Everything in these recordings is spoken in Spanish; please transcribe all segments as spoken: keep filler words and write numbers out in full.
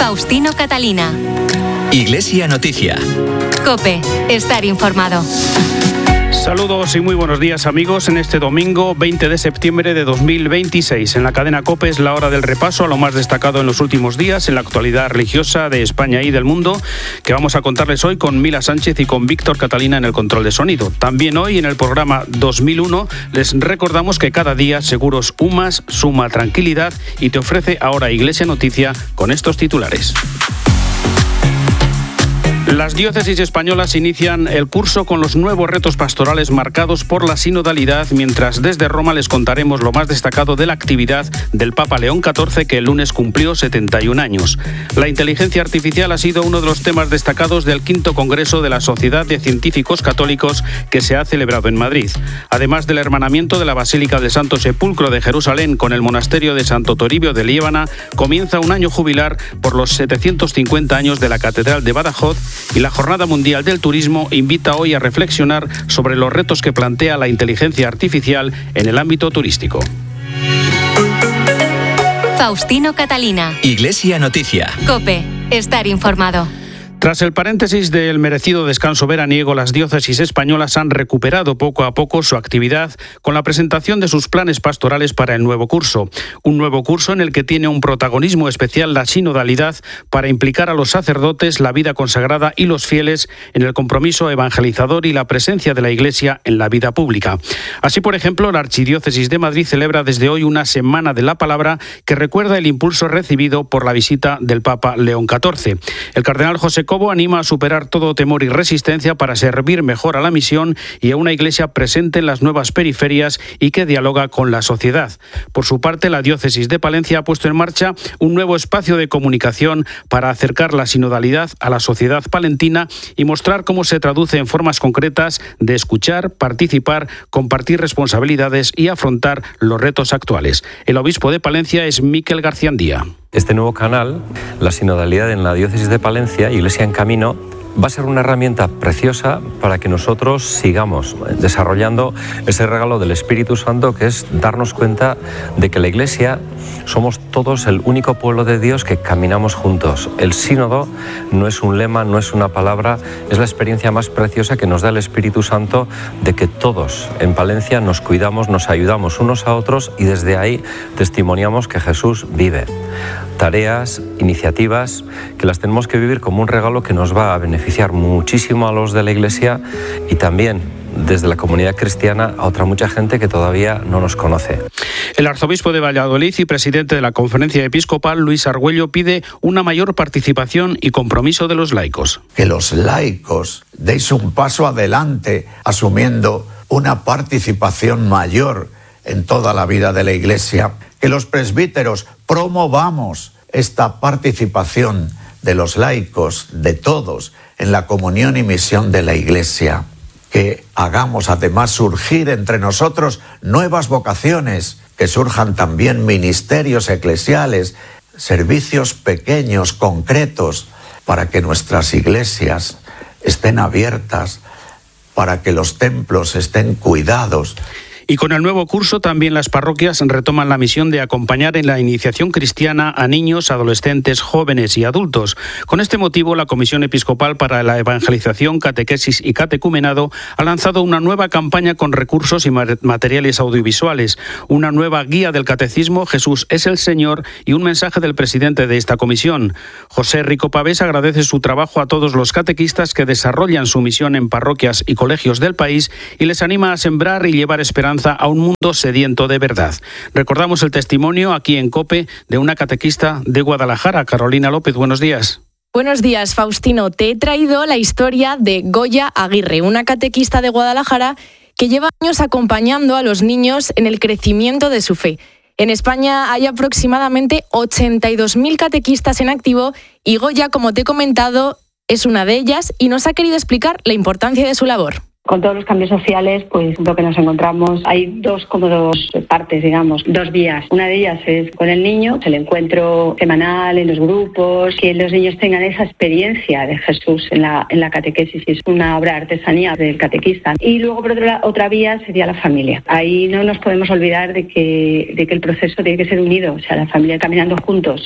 Faustino Catalina. Iglesia Noticia. COPE. Estar informado. Saludos y muy buenos días, amigos. En este domingo veinte de septiembre de dos mil veintiséis, en la cadena COPE es la hora del repaso a lo más destacado en los últimos días en la actualidad religiosa de España y del mundo, que vamos a contarles hoy con Mila Sánchez y con Víctor Catalina en el control de sonido. También hoy en el programa dos mil uno les recordamos que cada día Seguros UMAS suma tranquilidad y te ofrece ahora Iglesia Noticia con estos titulares. Las diócesis españolas inician el curso con los nuevos retos pastorales marcados por la sinodalidad, mientras desde Roma les contaremos lo más destacado de la actividad del Papa León catorce, que el lunes cumplió setenta y un años. La inteligencia artificial ha sido uno de los temas destacados del quinto Congreso de la Sociedad de Científicos Católicos que se ha celebrado en Madrid. Además del hermanamiento de la Basílica del Santo Sepulcro de Jerusalén con el monasterio de Santo Toribio de Liébana, comienza un año jubilar por los setecientos cincuenta años de la Catedral de Badajoz, y la Jornada Mundial del Turismo invita hoy a reflexionar sobre los retos que plantea la inteligencia artificial en el ámbito turístico. Faustino Catalina. Iglesia Noticia. COPE. Estar informado. Tras el paréntesis del merecido descanso veraniego, las diócesis españolas han recuperado poco a poco su actividad con la presentación de sus planes pastorales para el nuevo curso. Un nuevo curso en el que tiene un protagonismo especial la sinodalidad para implicar a los sacerdotes, la vida consagrada y los fieles en el compromiso evangelizador y la presencia de la Iglesia en la vida pública. Así, por ejemplo, la Archidiócesis de Madrid celebra desde hoy una Semana de la Palabra que recuerda el impulso recibido por la visita del Papa León catorce. El cardenal José Cobo anima a superar todo temor y resistencia para servir mejor a la misión y a una Iglesia presente en las nuevas periferias y que dialoga con la sociedad. Por su parte, la Diócesis de Palencia ha puesto en marcha un nuevo espacio de comunicación para acercar la sinodalidad a la sociedad palentina y mostrar cómo se traduce en formas concretas de escuchar, participar, compartir responsabilidades y afrontar los retos actuales. El obispo de Palencia es Miquel Garciandía. Este nuevo canal, la sinodalidad en la diócesis de Palencia, Iglesia en Camino, va a ser una herramienta preciosa para que nosotros sigamos desarrollando ese regalo del Espíritu Santo, que es darnos cuenta de que la Iglesia somos todos el único pueblo de Dios que caminamos juntos. El sínodo no es un lema, no es una palabra, es la experiencia más preciosa que nos da el Espíritu Santo de que todos en Palencia nos cuidamos, nos ayudamos unos a otros y desde ahí testimoniamos que Jesús vive. Tareas, iniciativas que las tenemos que vivir como un regalo que nos va a beneficiar muchísimo a los de la Iglesia y también desde la comunidad cristiana a otra mucha gente que todavía no nos conoce. El arzobispo de Valladolid y presidente de la Conferencia Episcopal, Luis Argüello, pide una mayor participación y compromiso de los laicos. Que los laicos deis un paso adelante asumiendo una participación mayor en toda la vida de la Iglesia. Que los presbíteros promovamos esta participación de los laicos, de todos, en la comunión y misión de la Iglesia. Que hagamos además surgir entre nosotros nuevas vocaciones, que surjan también ministerios eclesiales, servicios pequeños, concretos, para que nuestras iglesias estén abiertas, para que los templos estén cuidados. Y con el nuevo curso también las parroquias retoman la misión de acompañar en la iniciación cristiana a niños, adolescentes, jóvenes y adultos. Con este motivo, la Comisión Episcopal para la Evangelización, Catequesis y Catecumenado ha lanzado una nueva campaña con recursos y materiales audiovisuales, una nueva guía del catecismo Jesús es el Señor y un mensaje del presidente de esta comisión. José Rico Pavés agradece su trabajo a todos los catequistas que desarrollan su misión en parroquias y colegios del país y les anima a sembrar y llevar esperanza a un mundo sediento de verdad. Recordamos el testimonio aquí en COPE de una catequista de Guadalajara. Carolina López, buenos días. Buenos días, Faustino. Te he traído la historia de Goya Aguirre, una catequista de Guadalajara que lleva años acompañando a los niños en el crecimiento de su fe. En España hay aproximadamente ochenta y dos mil catequistas en activo y Goya, como te he comentado, es una de ellas y nos ha querido explicar la importancia de su labor. Con todos los cambios sociales, pues lo que nos encontramos, hay dos como dos partes, digamos, dos vías. Una de ellas es con el niño, el encuentro semanal en los grupos, que los niños tengan esa experiencia de Jesús en la, en la catequesis, es una obra de artesanía del catequista. Y luego, por otra, otra vía sería la familia. Ahí no nos podemos olvidar de que, de que el proceso tiene que ser unido, o sea, la familia caminando juntos.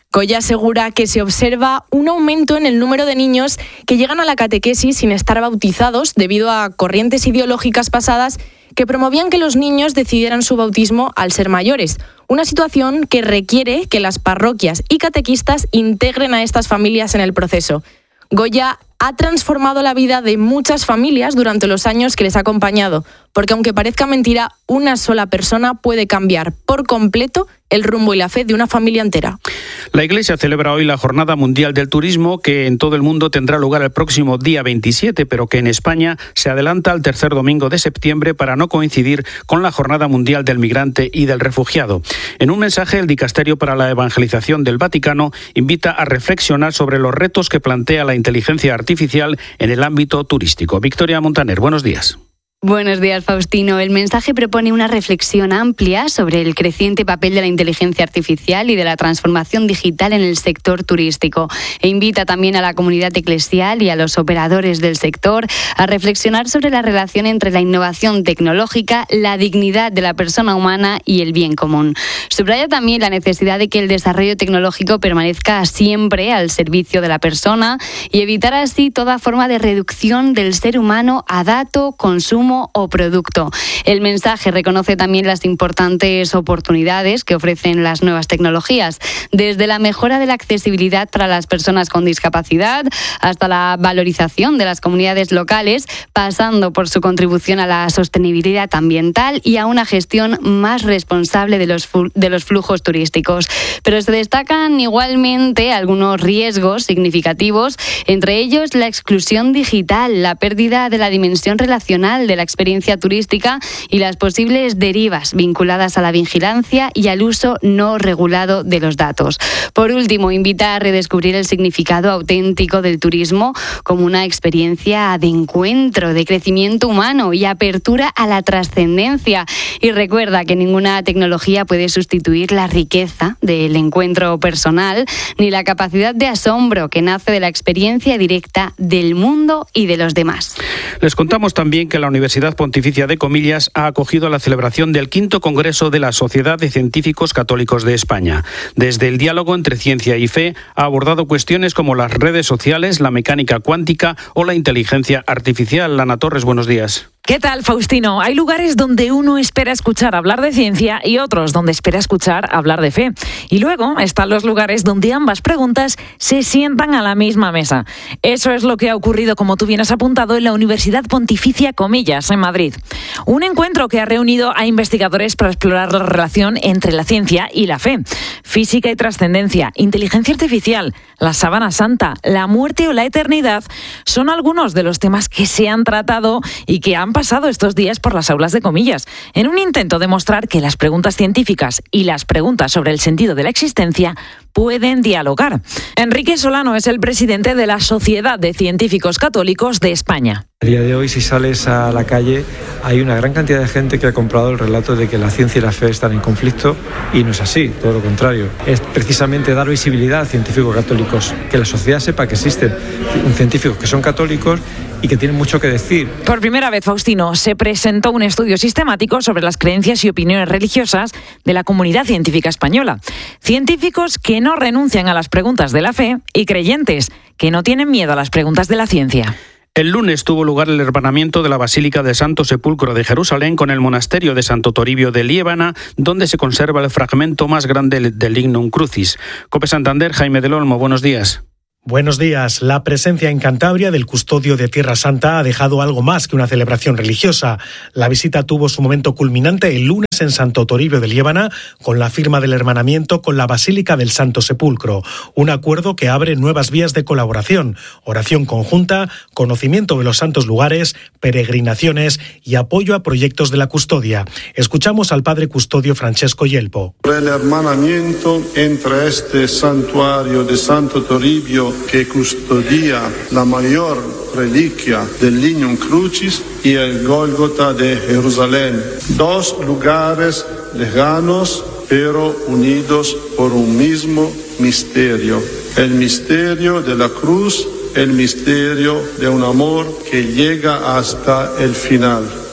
Goya asegura que se observa un aumento en el número de niños que llegan a la catequesis sin estar bautizados debido a corrientes ideológicas pasadas que promovían que los niños decidieran su bautismo al ser mayores, una situación que requiere que las parroquias y catequistas integren a estas familias en el proceso. Goya ha transformado la vida de muchas familias durante los años que les ha acompañado, porque aunque parezca mentira, una sola persona puede cambiar por completo el rumbo y la fe de una familia entera. La Iglesia celebra hoy la Jornada Mundial del Turismo, que en todo el mundo tendrá lugar el próximo día veintisiete, pero que en España se adelanta al tercer domingo de septiembre para no coincidir con la Jornada Mundial del Migrante y del Refugiado. En un mensaje, el Dicasterio para la Evangelización del Vaticano invita a reflexionar sobre los retos que plantea la inteligencia artificial en el ámbito turístico. Victoria Montaner, buenos días. Buenos días, Faustino. El mensaje propone una reflexión amplia sobre el creciente papel de la inteligencia artificial y de la transformación digital en el sector turístico e invita también a la comunidad eclesial y a los operadores del sector a reflexionar sobre la relación entre la innovación tecnológica, la dignidad de la persona humana y el bien común. Subraya también la necesidad de que el desarrollo tecnológico permanezca siempre al servicio de la persona y evitar así toda forma de reducción del ser humano a dato, consumo o producto. El mensaje reconoce también las importantes oportunidades que ofrecen las nuevas tecnologías, desde la mejora de la accesibilidad para las personas con discapacidad hasta la valorización de las comunidades locales, pasando por su contribución a la sostenibilidad ambiental y a una gestión más responsable de los, de los flujos turísticos. Pero se destacan igualmente algunos riesgos significativos, entre ellos la exclusión digital, la pérdida de la dimensión relacional de la experiencia turística y las posibles derivas vinculadas a la vigilancia y al uso no regulado de los datos. Por último, invita a redescubrir el significado auténtico del turismo como una experiencia de encuentro, de crecimiento humano y apertura a la trascendencia. Y recuerda que ninguna tecnología puede sustituir la riqueza del encuentro personal ni la capacidad de asombro que nace de la experiencia directa del mundo y de los demás. Les contamos también que la Universidad Pontificia de Comillas ha acogido la celebración del quinto Congreso de la Sociedad de Científicos Católicos de España. Desde el diálogo entre ciencia y fe ha abordado cuestiones como las redes sociales, la mecánica cuántica o la inteligencia artificial. Lana Torres, buenos días. ¿Qué tal, Faustino? Hay lugares donde uno espera escuchar hablar de ciencia y otros donde espera escuchar hablar de fe. Y luego están los lugares donde ambas preguntas se sientan a la misma mesa. Eso es lo que ha ocurrido, como tú bien has apuntado, en la Universidad Pontificia Comillas, en Madrid. Un encuentro que ha reunido a investigadores para explorar la relación entre la ciencia y la fe. Física y trascendencia, inteligencia artificial, la sábana santa, la muerte o la eternidad son algunos de los temas que se han tratado y que han pasado estos días por las aulas de Comillas, en un intento de mostrar que las preguntas científicas y las preguntas sobre el sentido de la existencia pueden dialogar. Enrique Solano es el presidente de la Sociedad de Científicos Católicos de España. A día de hoy, si sales a la calle, hay una gran cantidad de gente que ha comprado el relato de que la ciencia y la fe están en conflicto, y no es así, todo lo contrario. Es precisamente dar visibilidad a científicos católicos, que la sociedad sepa que existen científicos que son católicos y que tienen mucho que decir. Por primera vez, Faustino, se presentó un estudio sistemático sobre las creencias y opiniones religiosas de la comunidad científica española. Científicos que no renuncian a las preguntas de la fe y creyentes que no tienen miedo a las preguntas de la ciencia. El lunes tuvo lugar el hermanamiento de la Basílica del Santo Sepulcro de Jerusalén con el monasterio de Santo Toribio de Liébana, donde se conserva el fragmento más grande del Lignum Crucis. Cope Santander, Jaime del Olmo, buenos días. Buenos días. La presencia en Cantabria del custodio de Tierra Santa ha dejado algo más que una celebración religiosa. La visita tuvo su momento culminante el lunes en Santo Toribio de Liébana, con la firma del hermanamiento con la Basílica del Santo Sepulcro. Un acuerdo que abre nuevas vías de colaboración, oración conjunta, conocimiento de los santos lugares, peregrinaciones y apoyo a proyectos de la custodia. Escuchamos al padre custodio Francesco Yelpo. El hermanamiento entre este santuario de Santo Toribio, que custodia la mayor reliquia del Lignum Crucis, y el Gólgota de Jerusalén. Dos lugares lejanos, pero unidos por un mismo misterio. El misterio de la cruz, el misterio de un amor que llega hasta el final. Para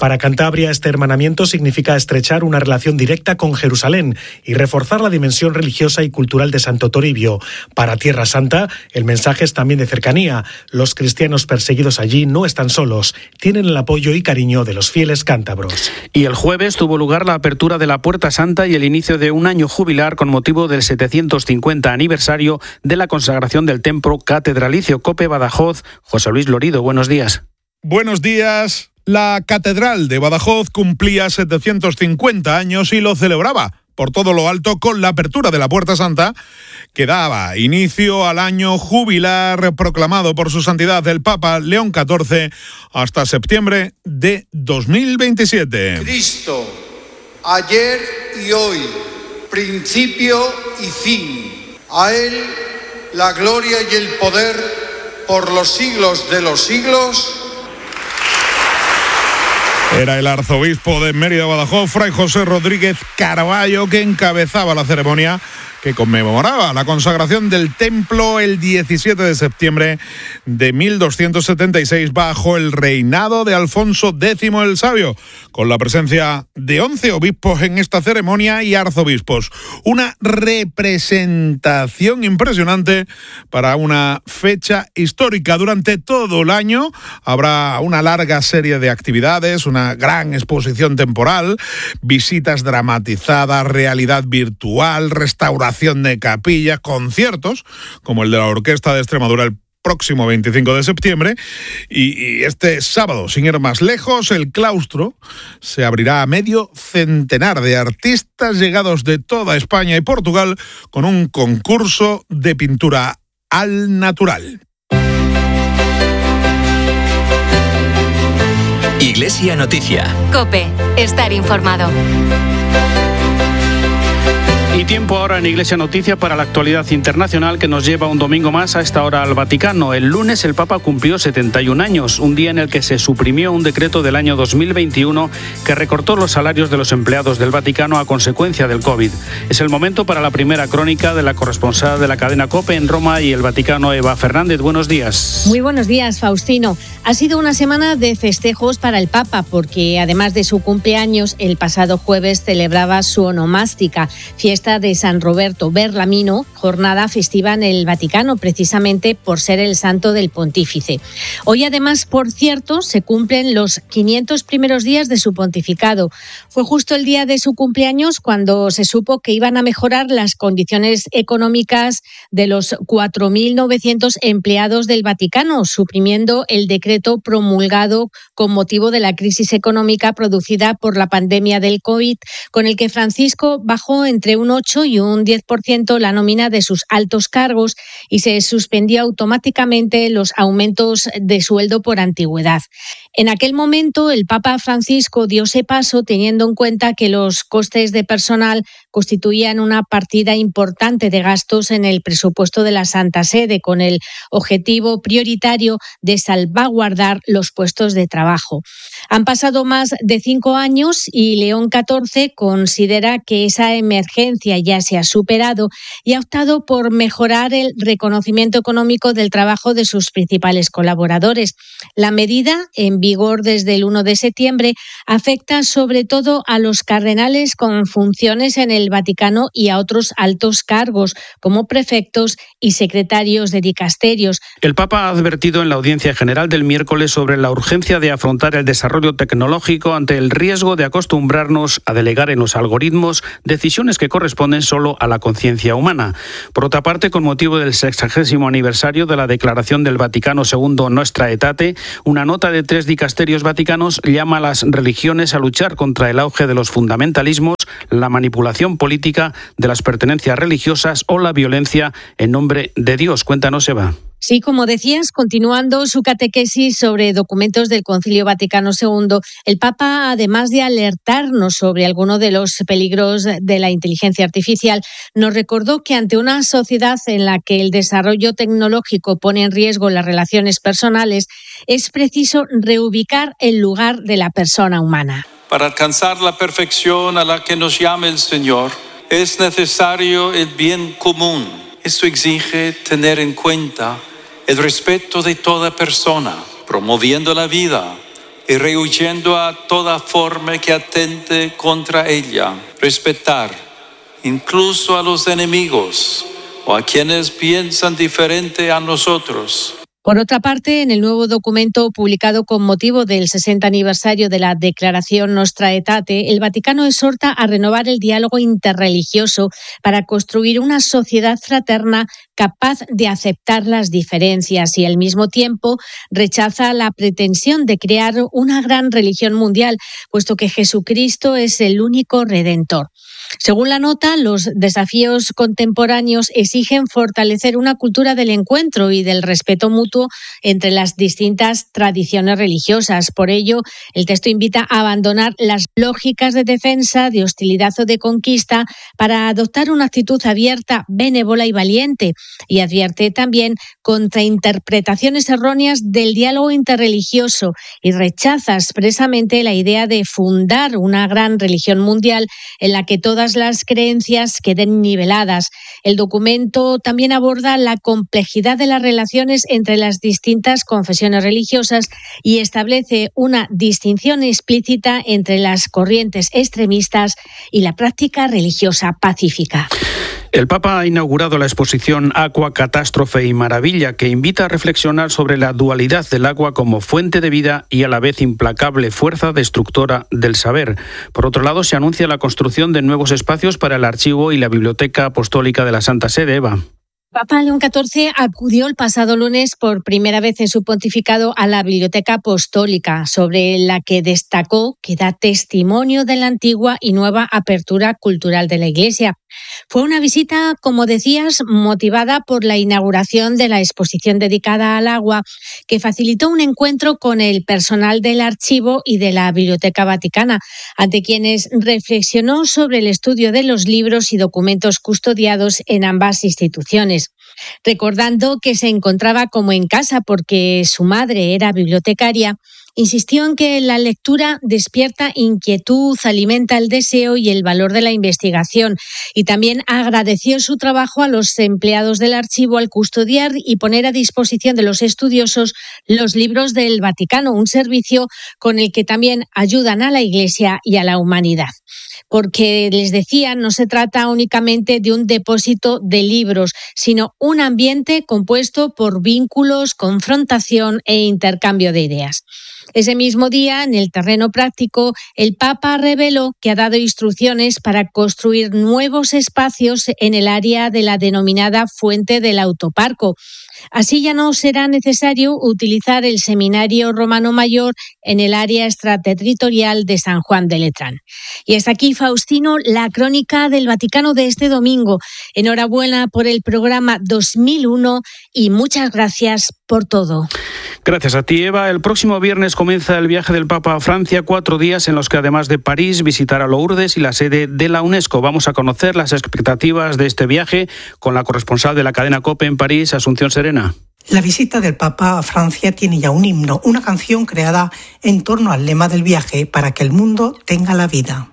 Para Cantabria, este hermanamiento significa estrechar una relación directa con Jerusalén y reforzar la dimensión religiosa y cultural de Santo Toribio. Para Tierra Santa, el mensaje es también de cercanía. Los cristianos perseguidos allí no están solos, tienen el apoyo y cariño de los fieles cántabros. Y el jueves tuvo lugar la apertura de la Puerta Santa y el inicio de un año jubilar con motivo del setecientos cincuenta aniversario de la consagración del templo catedralicio. COPE Badajoz, José Luis Lorido, buenos días. Buenos días. La Catedral de Badajoz cumplía setecientos cincuenta años y lo celebraba por todo lo alto con la apertura de la Puerta Santa, que daba inicio al año jubilar proclamado por su santidad el Papa León catorce hasta septiembre de dos mil veintisiete. Cristo, ayer y hoy, principio y fin. A Él la gloria y el poder por los siglos de los siglos. Era el arzobispo de Mérida, Badajoz, Fray José Rodríguez Carballo, que encabezaba la ceremonia que conmemoraba la consagración del templo el diecisiete de septiembre de mil doscientos setenta y seis bajo el reinado de Alfonso décimo el Sabio, con la presencia de once obispos en esta ceremonia y arzobispos. Una representación impresionante para una fecha histórica. Durante todo el año habrá una larga serie de actividades, una gran exposición temporal, visitas dramatizadas, realidad virtual, restauración de capillas, conciertos, como el de la Orquesta de Extremadura el próximo veinticinco de septiembre, y, y este sábado, sin ir más lejos, el claustro se abrirá a medio centenar de artistas llegados de toda España y Portugal con un concurso de pintura al natural. Iglesia Noticia. COPE, estar informado. Y tiempo ahora en Iglesia Noticia para la actualidad internacional que nos lleva un domingo más a esta hora al Vaticano. El lunes el Papa cumplió setenta y un años, un día en el que se suprimió un decreto del año dos mil veintiuno que recortó los salarios de los empleados del Vaticano a consecuencia del COVID. Es el momento para la primera crónica de la corresponsal de la cadena COPE en Roma y el Vaticano, Eva Fernández. Buenos días. Muy buenos días, Faustino. Ha sido una semana de festejos para el Papa porque además de su cumpleaños, el pasado jueves celebraba su onomástica, fiesta de San Roberto Berlamino, jornada festiva en el Vaticano, precisamente por ser el santo del pontífice. Hoy además, por cierto, se cumplen los quinientos primeros días de su pontificado. Fue justo el día de su cumpleaños cuando se supo que iban a mejorar las condiciones económicas de los cuatro mil novecientos empleados del Vaticano, suprimiendo el decreto promulgado con motivo de la crisis económica producida por la pandemia del COVID, con el que Francisco bajó entre un ocho y un diez por ciento la nómina de sus altos cargos y se suspendió automáticamente los aumentos de sueldo por antigüedad. En aquel momento, el Papa Francisco dio ese paso teniendo en cuenta que los costes de personal constituían una partida importante de gastos en el presupuesto de la Santa Sede, con el objetivo prioritario de salvaguardar los puestos de trabajo. Han pasado más de cinco años y León catorce considera que esa emergencia ya se ha superado y ha optado por mejorar el reconocimiento económico del trabajo de sus principales colaboradores. La medida, en vigor desde el uno de septiembre, afecta sobre todo a los cardenales con funciones en el Vaticano y a otros altos cargos, como prefectos y secretarios de dicasterios. El Papa ha advertido en la audiencia general del miércoles sobre la urgencia de afrontar el desarrollo tecnológico ante el riesgo de acostumbrarnos a delegar en los algoritmos decisiones que corresponden solo a la conciencia humana. Por otra parte, con motivo del sexagésimo aniversario de la Declaración del Vaticano segundo Nostra Aetate, una nota de tres dicasterios vaticanos llama a las religiones a luchar contra el auge de los fundamentalismos, la manipulación política de las pertenencias religiosas o la violencia en nombre de Dios. Cuéntanos, Eva. Sí, como decías, continuando su catequesis sobre documentos del Concilio Vaticano segundo, el Papa, además de alertarnos sobre algunos de los peligros de la inteligencia artificial, nos recordó que ante una sociedad en la que el desarrollo tecnológico pone en riesgo las relaciones personales, es preciso reubicar el lugar de la persona humana. Para alcanzar la perfección a la que nos llama el Señor, es necesario el bien común. Esto exige tener en cuenta el respeto de toda persona, promoviendo la vida, y rehuyendo a toda forma que atente contra ella. Respetar, incluso a los enemigos o a quienes piensan diferente a nosotros. Por otra parte, en el nuevo documento publicado con motivo del sesenta aniversario de la Declaración Nostra Aetate, el Vaticano exhorta a renovar el diálogo interreligioso para construir una sociedad fraterna capaz de aceptar las diferencias y al mismo tiempo rechaza la pretensión de crear una gran religión mundial, puesto que Jesucristo es el único redentor. Según la nota, los desafíos contemporáneos exigen fortalecer una cultura del encuentro y del respeto mutuo entre las distintas tradiciones religiosas. Por ello, el texto invita a abandonar las lógicas de defensa, de hostilidad o de conquista para adoptar una actitud abierta, benévola y valiente. Y advierte también contra interpretaciones erróneas del diálogo interreligioso y rechaza expresamente la idea de fundar una gran religión mundial en la que todas las creencias queden niveladas. El documento también aborda la complejidad de las relaciones entre las distintas confesiones religiosas y establece una distinción explícita entre las corrientes extremistas y la práctica religiosa pacífica. El Papa ha inaugurado la exposición Agua, Catástrofe y Maravilla, que invita a reflexionar sobre la dualidad del agua como fuente de vida y a la vez implacable fuerza destructora del saber. Por otro lado, se anuncia la construcción de nuevos espacios para el archivo y la Biblioteca Apostólica de la Santa Sede. Eva. Papa León catorce acudió el pasado lunes por primera vez en su pontificado a la Biblioteca Apostólica, sobre la que destacó que da testimonio de la antigua y nueva apertura cultural de la Iglesia. Fue una visita, como decías, motivada por la inauguración de la exposición dedicada al agua, que facilitó un encuentro con el personal del archivo y de la Biblioteca Vaticana, ante quienes reflexionó sobre el estudio de los libros y documentos custodiados en ambas instituciones. Recordando que se encontraba como en casa porque su madre era bibliotecaria, insistió en que la lectura despierta inquietud, alimenta el deseo y el valor de la investigación, y también agradeció su trabajo a los empleados del archivo al custodiar y poner a disposición de los estudiosos los libros del Vaticano, un servicio con el que también ayudan a la Iglesia y a la humanidad. Porque, les decía, no se trata únicamente de un depósito de libros, sino un ambiente compuesto por vínculos, confrontación e intercambio de ideas. Ese mismo día, en el terreno práctico, el Papa reveló que ha dado instrucciones para construir nuevos espacios en el área de la denominada Fuente del Autoparco. Así ya no será necesario utilizar el Seminario Romano Mayor en el área extraterritorial de San Juan de Letrán. Y hasta aquí, Faustino, la crónica del Vaticano de este domingo. Enhorabuena por el programa dos mil uno y muchas gracias por todo. Gracias a ti, Eva. El próximo viernes comienza el viaje del Papa a Francia, cuatro días en los que, además de París, visitará Lourdes y la sede de la UNESCO. Vamos a conocer las expectativas de este viaje con la corresponsal de la cadena COPE en París, Asunción Serena. La visita del Papa a Francia tiene ya un himno, una canción creada en torno al lema del viaje: para que el mundo tenga la vida.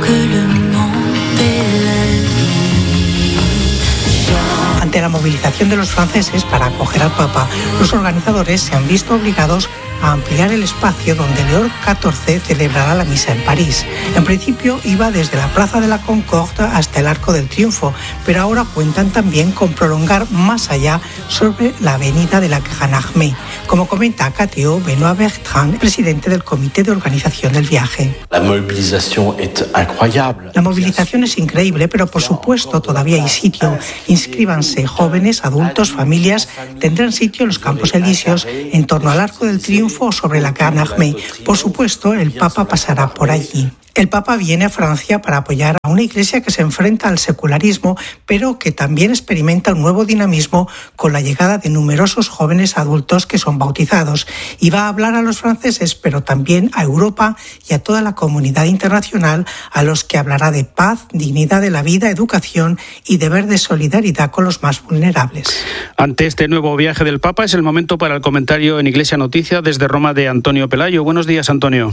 Ante la movilización de los franceses para acoger al Papa, los organizadores se han visto obligados a ampliar el espacio donde León catorce celebrará la misa en París. En principio iba desde la Plaza de la Concorde hasta el Arco del Triunfo, pero ahora cuentan también con prolongar más allá sobre la avenida de la Grande Armée, como comenta Cateo Benoît Bertrand, presidente del comité de organización del viaje. La movilización es increíble. La movilización es increíble, pero por supuesto todavía hay sitio. Inscríbanse, jóvenes, adultos, familias, tendrán sitio en los Campos Elíseos, en torno al Arco del Triunfo o sobre la Grande Armée. Por supuesto, el Papa pasará por allí. El Papa viene a Francia para apoyar a una iglesia que se enfrenta al secularismo, pero que también experimenta un nuevo dinamismo con la llegada de numerosos jóvenes adultos que son bautizados. Y va a hablar a los franceses, pero también a Europa y a toda la comunidad internacional, a los que hablará de paz, dignidad de la vida, educación y deber de solidaridad con los más vulnerables. Ante este nuevo viaje del Papa, es el momento para el comentario en Iglesia Noticia desde Roma de Antonio Pelayo. Buenos días, Antonio.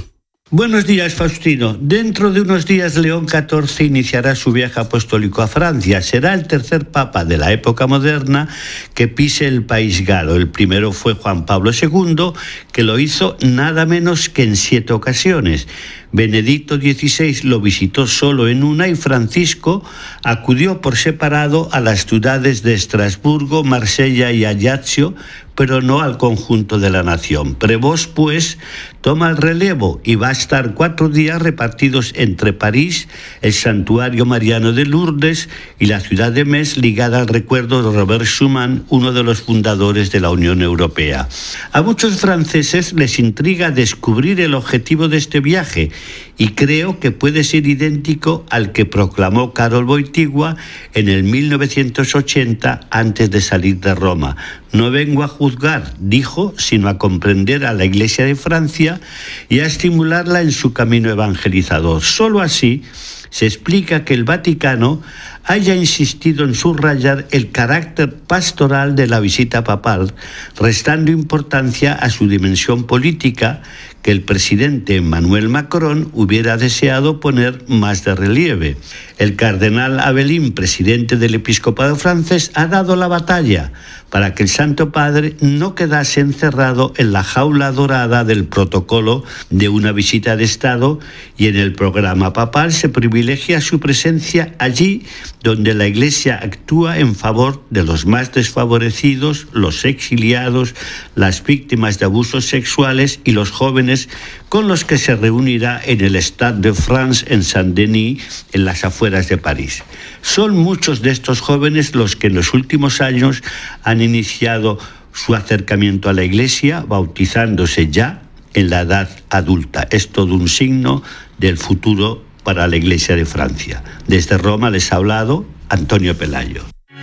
Buenos días, Faustino. Dentro de unos días León catorce iniciará su viaje apostólico a Francia. Será el tercer papa de la época moderna que pise el país galo. El primero fue Juan Pablo segundo, que lo hizo nada menos que en siete ocasiones. Benedicto dieciséis lo visitó solo en una y Francisco acudió por separado a las ciudades de Estrasburgo, Marsella y Ajaccio, pero no al conjunto de la nación. Prevost, pues, toma el relevo y va a estar cuatro días repartidos entre París, el Santuario Mariano de Lourdes y la ciudad de Metz, ligada al recuerdo de Robert Schuman, uno de los fundadores de la Unión Europea. A muchos franceses les intriga descubrir el objetivo de este viaje y creo que puede ser idéntico al que proclamó Karol Wojtyła en el mil novecientos ochenta antes de salir de Roma. No vengo a juzgar, dijo, sino a comprender a la Iglesia de Francia y a estimularla en su camino evangelizador. Solo así se explica que el Vaticano haya insistido en subrayar el carácter pastoral de la visita papal, restando importancia a su dimensión política, que el presidente Emmanuel Macron hubiera deseado poner más de relieve. El cardenal Abelín, presidente del episcopado francés, ha dado la batalla para que el Santo Padre no quedase encerrado en la jaula dorada del protocolo de una visita de Estado, y en el programa papal se privilegia su presencia allí donde la Iglesia actúa en favor de los más desfavorecidos, los exiliados, las víctimas de abusos sexuales y los jóvenes, con los que se reunirá en el Stade de France en Saint-Denis, en las afueras de París. Son muchos de estos jóvenes los que en los últimos años han iniciado su acercamiento a la Iglesia, bautizándose ya en la edad adulta. Es todo un signo del futuro para la Iglesia de Francia. Desde Roma les ha hablado Antonio Pelayo.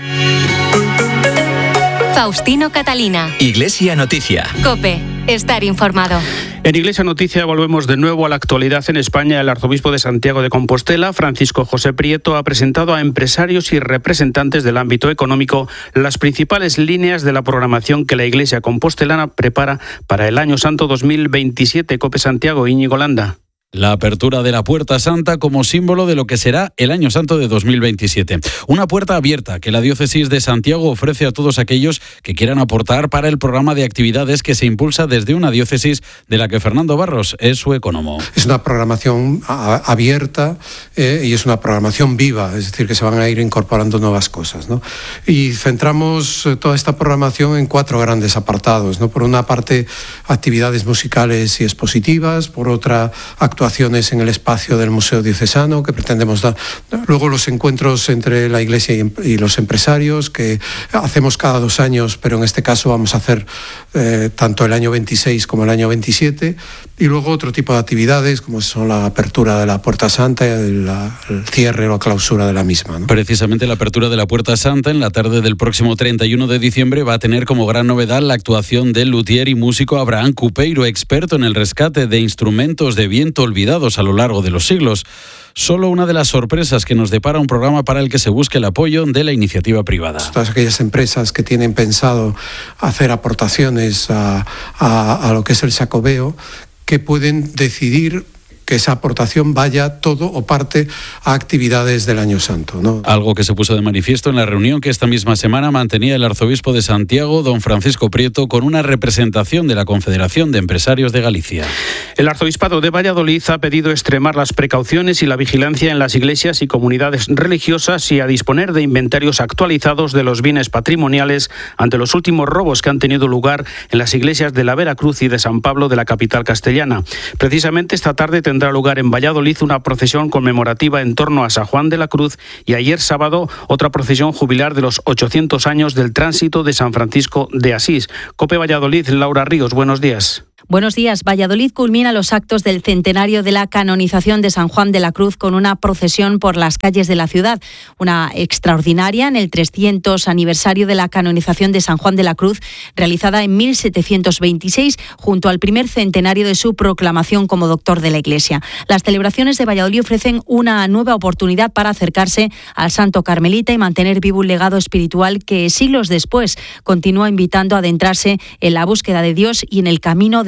Faustino Catalina. Iglesia Noticia. COPE. Estar informado. En Iglesia Noticia volvemos de nuevo a la actualidad en España. El arzobispo de Santiago de Compostela, Francisco José Prieto, ha presentado a empresarios y representantes del ámbito económico las principales líneas de la programación que la Iglesia compostelana prepara para el Año Santo dos mil veintisiete. COPE Santiago, Íñigo Landa. La apertura de la Puerta Santa como símbolo de lo que será el Año Santo de dos mil veintisiete. Una puerta abierta que la Diócesis de Santiago ofrece a todos aquellos que quieran aportar para el programa de actividades que se impulsa desde una diócesis de la que Fernando Barros es su ecónomo. Es una programación abierta eh, y es una programación viva, es decir, que se van a ir incorporando nuevas cosas, ¿no? Y centramos toda esta programación en cuatro grandes apartados, ¿no? Por una parte, actividades musicales y expositivas, por otra, actuaciones en el espacio del Museo Diocesano que pretendemos dar. Luego los encuentros entre la Iglesia y los empresarios que hacemos cada dos años, pero en este caso vamos a hacer eh, tanto el año veintiséis como el año veintisiete. Y luego otro tipo de actividades como son la apertura de la Puerta Santa y la, el cierre o la clausura de la misma, ¿no? Precisamente la apertura de la Puerta Santa en la tarde del próximo treinta y uno de diciembre va a tener como gran novedad la actuación del luthier y músico Abraham Cupeiro, experto en el rescate de instrumentos de viento olvidados a lo largo de los siglos. Solo una de las sorpresas que nos depara un programa para el que se busque el apoyo de la iniciativa privada. Todas aquellas empresas que tienen pensado hacer aportaciones a, a, a lo que es el Xacobeo, que pueden decidir que esa aportación vaya todo o parte a actividades del Año Santo, ¿no? Algo que se puso de manifiesto en la reunión que esta misma semana mantenía el arzobispo de Santiago, don Francisco Prieto, con una representación de la Confederación de Empresarios de Galicia. El arzobispado de Valladolid ha pedido extremar las precauciones y la vigilancia en las iglesias y comunidades religiosas y a disponer de inventarios actualizados de los bienes patrimoniales ante los últimos robos que han tenido lugar en las iglesias de la Veracruz y de San Pablo de la capital castellana. Precisamente esta tarde tendrá lugar en Valladolid una procesión conmemorativa en torno a San Juan de la Cruz y ayer sábado otra procesión jubilar de los ochocientos años del tránsito de San Francisco de Asís. COPE Valladolid, Laura Ríos, buenos días. Buenos días. Valladolid culmina los actos del centenario de la canonización de San Juan de la Cruz con una procesión por las calles de la ciudad. Una extraordinaria en el trescientos aniversario de la canonización de San Juan de la Cruz, realizada en mil setecientos veintiséis, junto al primer centenario de su proclamación como doctor de la Iglesia. Las celebraciones de Valladolid ofrecen una nueva oportunidad para acercarse al santo carmelita y mantener vivo un legado espiritual que siglos después continúa invitando a adentrarse en la búsqueda de Dios y en el camino de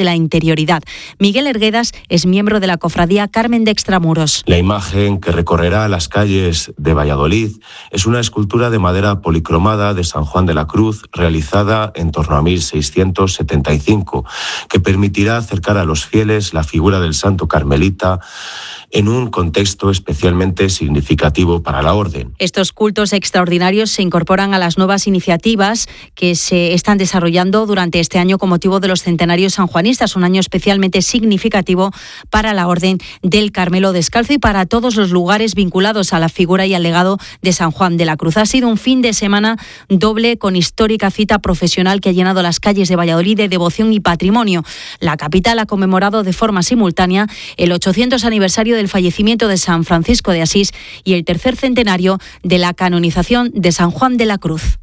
la interioridad. Miguel Erguedas es miembro de la cofradía Carmen de Extramuros. La imagen que recorrerá las calles de Valladolid es una escultura de madera policromada de San Juan de la Cruz, realizada en torno a mil seiscientos setenta y cinco, que permitirá acercar a los fieles la figura del santo carmelita en un contexto especialmente significativo para la Orden. Estos cultos extraordinarios se incorporan a las nuevas iniciativas que se están desarrollando durante este año con motivo de los centenarios sanjuanistas, un año especialmente significativo para la Orden del Carmelo Descalzo y para todos los lugares vinculados a la figura y al legado de San Juan de la Cruz. Ha sido un fin de semana doble con histórica cita profesional que ha llenado las calles de Valladolid de devoción y patrimonio. La capital ha conmemorado de forma simultánea el ochocientos aniversario del fallecimiento de San Francisco de Asís y el tercer centenario de la canonización de San Juan de la Cruz.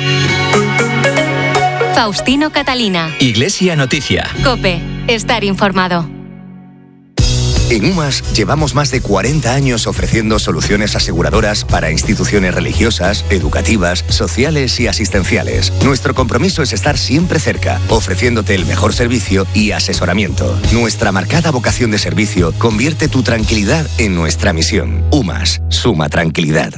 Faustino Catalina. Iglesia Noticia. COPE. Estar informado. En UMAS llevamos más de cuarenta años ofreciendo soluciones aseguradoras para instituciones religiosas, educativas, sociales y asistenciales. Nuestro compromiso es estar siempre cerca, ofreciéndote el mejor servicio y asesoramiento. Nuestra marcada vocación de servicio convierte tu tranquilidad en nuestra misión. UMAS, suma tranquilidad.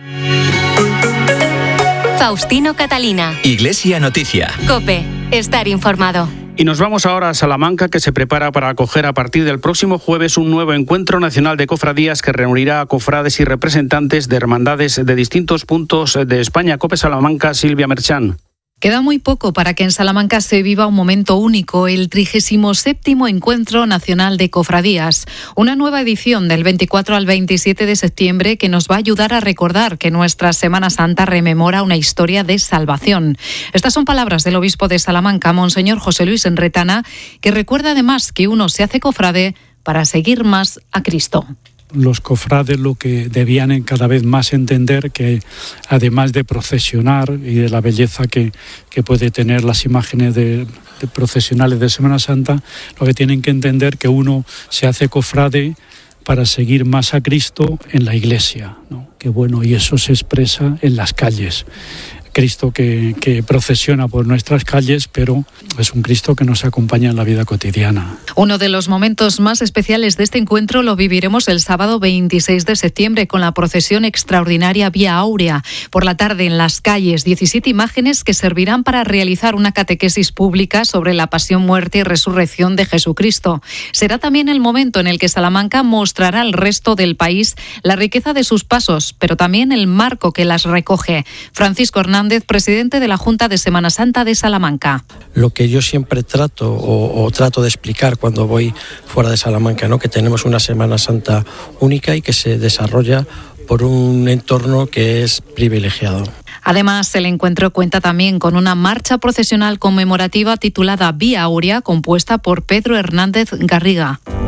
Faustino Catalina. Iglesia Noticia. COPE. Estar informado. Y nos vamos ahora a Salamanca, que se prepara para acoger a partir del próximo jueves un nuevo encuentro nacional de cofradías que reunirá a cofrades y representantes de hermandades de distintos puntos de España. COPE Salamanca, Silvia Merchán. Queda muy poco para que en Salamanca se viva un momento único, el trigésimo séptimo Encuentro Nacional de Cofradías. Una nueva edición del veinticuatro al veintisiete de septiembre que nos va a ayudar a recordar que nuestra Semana Santa rememora una historia de salvación. Estas son palabras del obispo de Salamanca, Monseñor José Luis Enretana, que recuerda además que uno se hace cofrade para seguir más a Cristo. Los cofrades lo que debían cada vez más entender que además de procesionar y de la belleza que, que puede tener las imágenes de, de procesionales de Semana Santa, lo que tienen que entender que uno se hace cofrade para seguir más a Cristo en la iglesia, ¿no? Que bueno, y eso se expresa en las calles. Cristo que, que procesiona por nuestras calles, pero es un Cristo que nos acompaña en la vida cotidiana. Uno de los momentos más especiales de este encuentro lo viviremos el sábado veintiséis de septiembre con la procesión extraordinaria Vía Áurea. Por la tarde en las calles, diecisiete imágenes que servirán para realizar una catequesis pública sobre la pasión, muerte y resurrección de Jesucristo. Será también el momento en el que Salamanca mostrará al resto del país la riqueza de sus pasos, pero también el marco que las recoge. Francisco Hernández, presidente de la Junta de Semana Santa de Salamanca. Lo que yo siempre trato o, o trato de explicar cuando voy fuera de Salamanca, ¿no? Que tenemos una Semana Santa única y que se desarrolla por un entorno que es privilegiado. Además, el encuentro cuenta también con una marcha procesional conmemorativa titulada Vía Áurea, compuesta por Pedro Hernández Garriga.